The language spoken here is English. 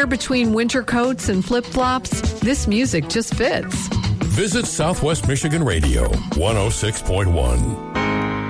here between winter coats and flip-flops, this music just fits. Visit Southwest Michigan Radio, 106.1.